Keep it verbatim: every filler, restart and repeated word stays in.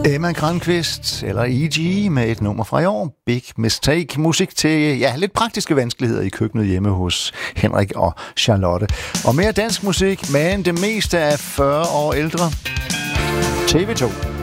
Emma Granqvist, eller E G, med et nummer fra i år. Big Mistake. Musik til, ja, lidt praktiske vanskeligheder i køkkenet hjemme hos Henrik og Charlotte. Og mere dansk musik, men det meste er fyrre år ældre. T V to.